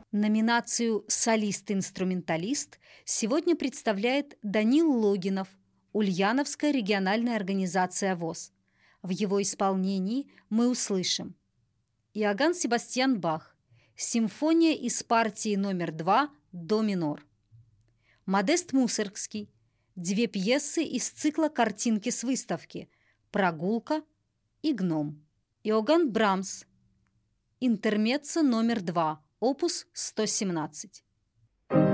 Номинацию «Солист-инструменталист» сегодня представляет Данил Логинов, Ульяновская региональная организация ВОС. В его исполнении мы услышим Иоганн Себастьян Бах, симфония из партии номер 2 до минор. Модест Мусоргский, две пьесы из цикла «Картинки с выставки» «Прогулка» и «Гном». Иоганн Брамс, интермеццо номер 2, опус 117.